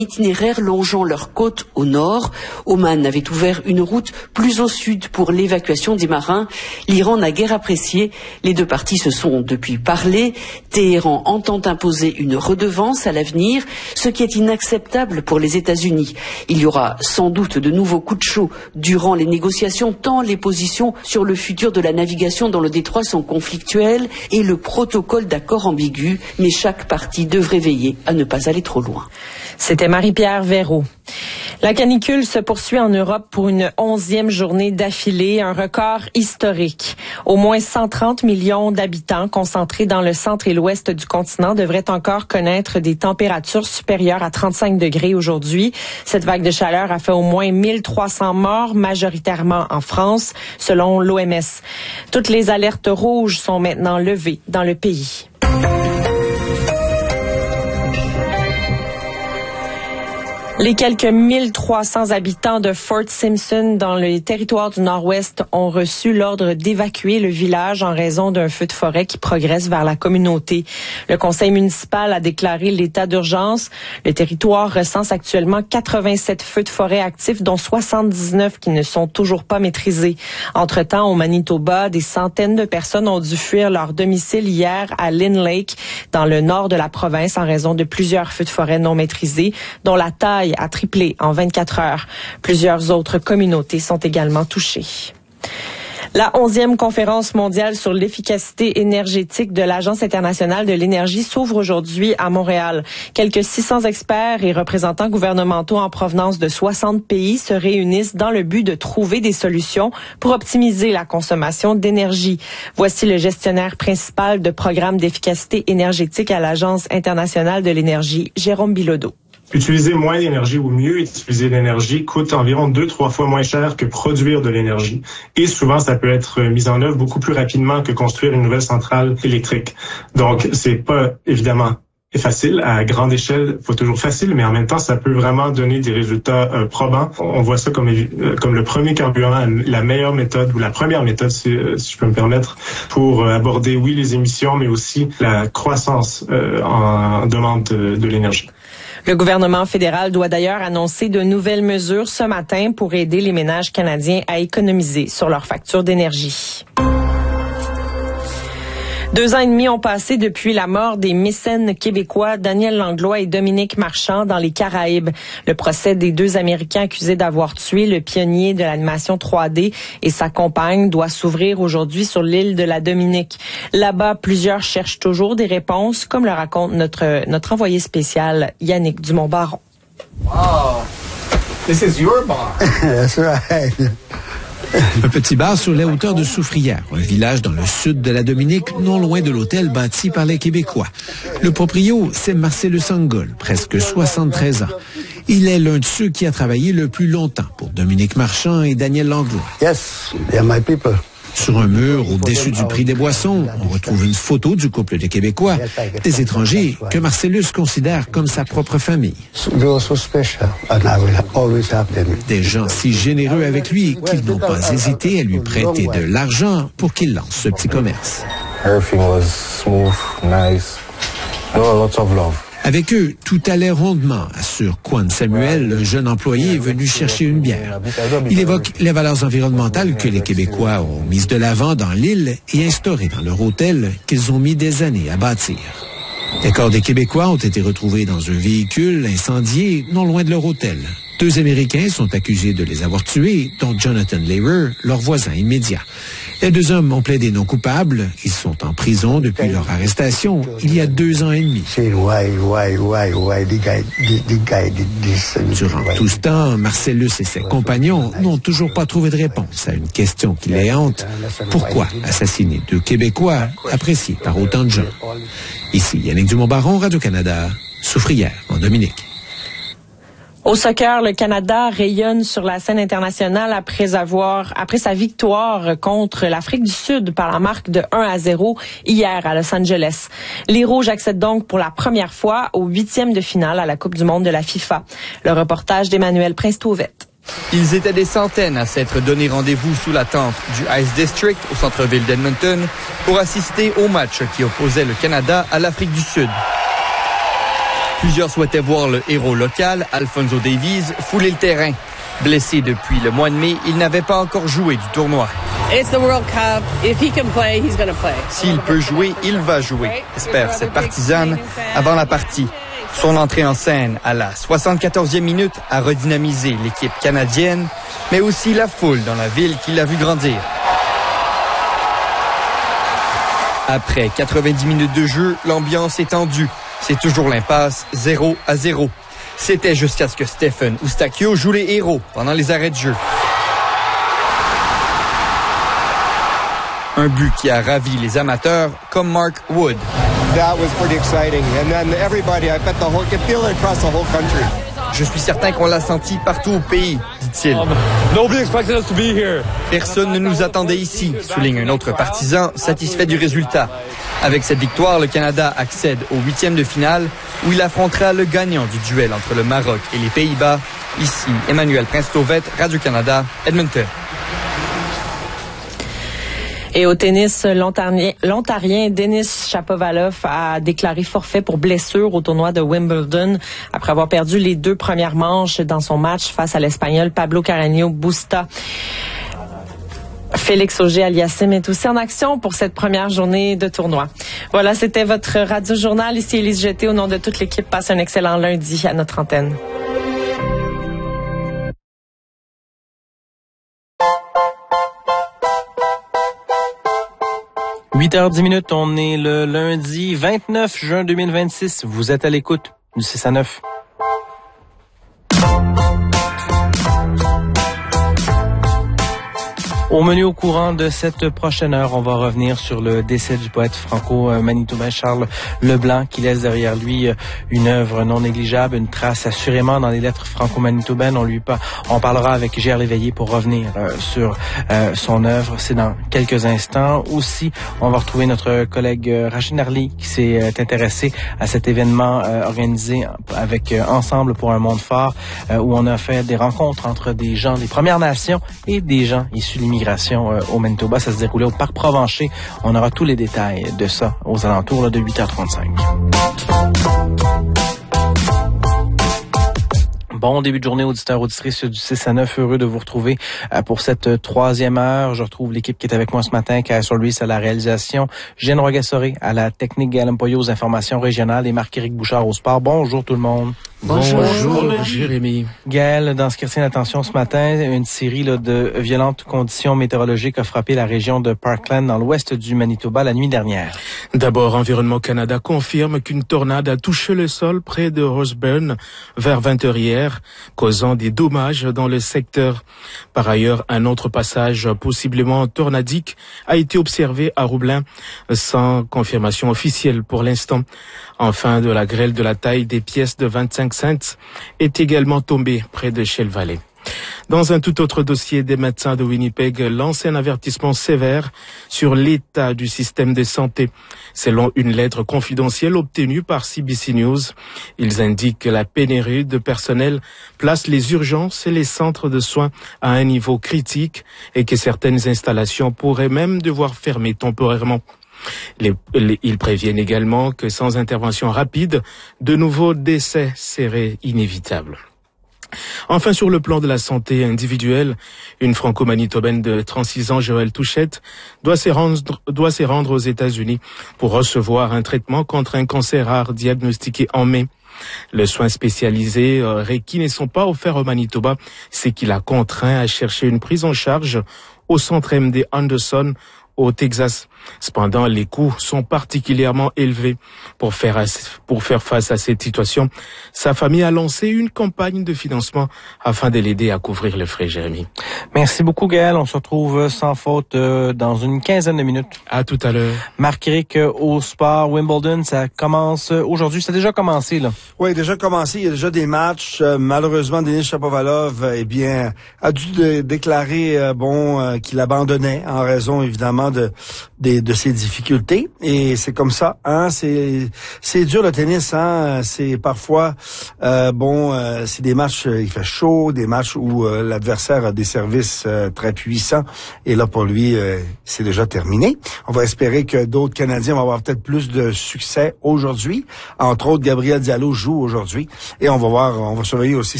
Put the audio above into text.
itinéraire longeant leur côte au nord. Oman avait ouvert une route plus au sud pour l'évacuation des marins. L'Iran n'a guère apprécié. Les deux parties se sont depuis parlé. Téhéran entend imposer une redevance à l'avenir, ce qui est inacceptable pour les États-Unis. Il y aura sans doute de nouveaux coups de chaud durant les négociations, tant les positions sur le futur de la navigation dans le détroit sont conflictuelles et le protocole d'accord ambigu, mais chaque partie devrait veiller à ne pas aller trop loin. C'était Marie-Pierre Véraud. La canicule se poursuit en Europe pour une 11e journée d'affilée, un record historique. Au moins 130 millions d'habitants concentrés dans le centre et l'ouest du continent devraient encore connaître des températures supérieures à 35 degrés aujourd'hui. Cette vague de chaleur a fait au moins 1300 morts, majoritairement en France, selon l'OMS. Toutes les alertes rouges sont maintenant levées dans le pays. Les quelques 1300 habitants de Fort Simpson dans le territoire du Nord-Ouest ont reçu l'ordre d'évacuer le village en raison d'un feu de forêt qui progresse vers la communauté. Le conseil municipal a déclaré l'état d'urgence. Le territoire recense actuellement 87 feux de forêt actifs, dont 79 qui ne sont toujours pas maîtrisés. Entre-temps, au Manitoba, des centaines de personnes ont dû fuir leur domicile hier à Lynn Lake, dans le nord de la province, en raison de plusieurs feux de forêt non maîtrisés, dont la taille a triplé en 24 heures. Plusieurs autres communautés sont également touchées. La 11e conférence mondiale sur l'efficacité énergétique de l'Agence internationale de l'énergie s'ouvre aujourd'hui à Montréal. Quelques 600 experts et représentants gouvernementaux en provenance de 60 pays se réunissent dans le but de trouver des solutions pour optimiser la consommation d'énergie. Voici le gestionnaire principal de programme d'efficacité énergétique à l'Agence internationale de l'énergie, Jérôme Bilodeau. Utiliser moins d'énergie ou mieux utiliser l'énergie coûte environ 2-3 fois moins cher que produire de l'énergie. Et souvent, ça peut être mis en œuvre beaucoup plus rapidement que construire une nouvelle centrale électrique. Donc, c'est pas évidemment facile. À grande échelle, faut toujours facile, mais en même temps, ça peut vraiment donner des résultats probants. On voit ça comme le premier carburant, la meilleure méthode ou la première méthode, si je peux me permettre, pour aborder, oui, les émissions, mais aussi la croissance en demande de l'énergie. Le gouvernement fédéral doit d'ailleurs annoncer de nouvelles mesures ce matin pour aider les ménages canadiens à économiser sur leurs factures d'énergie. 2 ans et demi ont passé depuis la mort des mécènes québécois Daniel Langlois et Dominique Marchand dans les Caraïbes. Le procès des 2 Américains accusés d'avoir tué le pionnier de l'animation 3D et sa compagne doit s'ouvrir aujourd'hui sur l'île de la Dominique. Là-bas, plusieurs cherchent toujours des réponses, comme le raconte notre envoyé spécial Yannick Dumont-Baron. Wow, this is your bar. That's right. Un petit bar sur les hauteurs de Soufrière, un village dans le sud de la Dominique, non loin de l'hôtel bâti par les Québécois. Le proprio, c'est Marcellus Angol, presque 73 ans. Il est l'un de ceux qui a travaillé le plus longtemps pour Dominique Marchand et Daniel Langlois. Yes, they're my people. Sur un mur au-dessus du prix des boissons, on retrouve une photo du couple de Québécois, des étrangers que Marcellus considère comme sa propre famille. Des gens si généreux avec lui qu'ils n'ont pas hésité à lui prêter de l'argent pour qu'il lance ce petit commerce. Everything was smooth, nice, lots of love. Avec eux, tout allait rondement, assure Quan Samuel, le jeune employé venu chercher une bière. Il évoque les valeurs environnementales que les Québécois ont mises de l'avant dans l'île et instaurées dans leur hôtel qu'ils ont mis des années à bâtir. Les corps des Québécois ont été retrouvés dans un véhicule incendié non loin de leur hôtel. 2 Américains sont accusés de les avoir tués, dont Jonathan Lehrer, leur voisin immédiat. Les 2 hommes ont plaidé non coupables. Ils sont en prison depuis leur arrestation il y a 2 ans et demi. Durant tout ce temps, Marcellus et ses compagnons n'ont toujours pas trouvé de réponse à une question qui les hante. Pourquoi assassiner 2 Québécois appréciés par autant de gens? Ici Yannick Dumont-Baron, Radio-Canada, Soufrière, en Dominique. Au soccer, le Canada rayonne sur la scène internationale après sa victoire contre l'Afrique du Sud par la marque de 1-0 hier à Los Angeles. Les Rouges accèdent donc pour la première fois au 8e de finale à la Coupe du monde de la FIFA. Le reportage d'Emmanuel Prince-Tauvette. Ils étaient des centaines à s'être donné rendez-vous sous la tente du Ice District au centre-ville d'Edmonton pour assister au match qui opposait le Canada à l'Afrique du Sud. Plusieurs souhaitaient voir le héros local, Alphonso Davies, fouler le terrain. Blessé depuis le mois de mai, il n'avait pas encore joué du tournoi. S'il peut jouer, il va jouer, espère cette partisane avant la partie. Son entrée en scène à la 74e minute a redynamisé l'équipe canadienne, mais aussi la foule dans la ville qui l'a vu grandir. Après 90 minutes de jeu, l'ambiance est tendue. C'est toujours l'impasse, 0-0. C'était jusqu'à ce que Stephen Eustáquio joue les héros pendant les arrêts de jeu. Un but qui a ravi les amateurs comme Mark Wood. That was pretty exciting. And then everybody, I bet could feel it across the whole country. Je suis certain qu'on l'a senti partout au pays, dit-il. Personne ne nous attendait ici, souligne un autre partisan satisfait du résultat. Avec cette victoire, le Canada accède au 8e de finale où il affrontera le gagnant du duel entre le Maroc et les Pays-Bas. Ici, Emmanuel Prince-Tauvette, Radio-Canada, Edmonton. Et au tennis, l'Ontarien Denis Shapovalov a déclaré forfait pour blessure au tournoi de Wimbledon après avoir perdu les 2 premières manches dans son match face à l'Espagnol Pablo Carreño Busta. Félix Auger-Aliassime est aussi en action pour cette première journée de tournoi. Voilà, c'était votre radio-journal. Ici Élise Jeté, au nom de toute l'équipe. Passez un excellent lundi à notre antenne. 8h10, on est le lundi 29 juin 2026. Vous êtes à l'écoute du 6 à 9. Au menu au courant de cette prochaine heure, on va revenir sur le décès du poète franco-manitobain Charles Leblanc, qui laisse derrière lui une œuvre non négligeable, une trace assurément dans les lettres franco-manitobaines. On parlera avec Gérard Léveillé pour revenir sur son œuvre. C'est dans quelques instants. Aussi, on va retrouver notre collègue Rachid Narli qui s'est intéressé à cet événement organisé avec Ensemble pour un monde fort, où on a fait des rencontres entre des gens des Premières Nations et des gens issus de l'immigration au Manitoba. Ça se déroulait au Parc Provencher. On aura tous les détails de ça aux alentours de 8h35. Bon début de journée, auditeurs, auditrices du 6 à 9. Heureux de vous retrouver pour cette troisième heure. Je retrouve l'équipe qui est avec moi ce matin, Kaysa Luis à la réalisation, Jeanne Rogassoré à la technique, Gaël Empoyo aux informations régionales et Marc-Éric Bouchard au sport. Bonjour tout le monde. Bonjour, Jérémy. Gaël, dans ce qui retient l'attention ce matin, une série de violentes conditions météorologiques a frappé la région de Parkland dans l'ouest du Manitoba la nuit dernière. D'abord, Environnement Canada confirme qu'une tornade a touché le sol près de Roseburn vers 20h hier, causant des dommages dans le secteur. Par ailleurs, un autre passage possiblement tornadique a été observé à Roublin, sans confirmation officielle pour l'instant. Enfin, de la grêle de la taille des pièces de 25 cents est également tombée près de Shell Valley. Dans un tout autre dossier, des médecins de Winnipeg lancent un avertissement sévère sur l'état du système de santé. Selon une lettre confidentielle obtenue par CBC News, ils indiquent que la pénurie de personnel place les urgences et les centres de soins à un niveau critique et que certaines installations pourraient même devoir fermer temporairement. Ils préviennent également que sans intervention rapide, de nouveaux décès seraient inévitables. Enfin, sur le plan de la santé individuelle, une franco-manitobaine de 36 ans, Joëlle Touchette, doit se rendre aux États-Unis pour recevoir un traitement contre un cancer rare diagnostiqué en mai. Les soins spécialisés requis ne sont pas offerts au Manitoba, ce qui l'a contraint à chercher une prise en charge au centre MD Anderson au Texas. Cependant, les coûts sont particulièrement élevés. Pour faire face à cette situation, sa famille a lancé une campagne de financement afin de l'aider à couvrir les frais, Jérémy. Merci beaucoup, Gaël. On se retrouve sans faute dans une quinzaine de minutes. À tout à l'heure. Marc-Éric, au sport, Wimbledon, ça commence aujourd'hui. Ça a déjà commencé, là. Oui, déjà commencé. Il y a déjà des matchs. Malheureusement, Denis Shapovalov, a dû déclarer, qu'il abandonnait en raison, évidemment, de ses difficultés. Et c'est comme ça, hein. C'est dur le tennis, hein. C'est parfois c'est des matchs, il fait chaud, des matchs où l'adversaire a des services très puissants. Et là, pour lui, c'est déjà terminé. On va espérer que d'autres Canadiens vont avoir peut-être plus de succès aujourd'hui. Entre autres, Gabriel Diallo joue aujourd'hui. Et on va surveiller aussi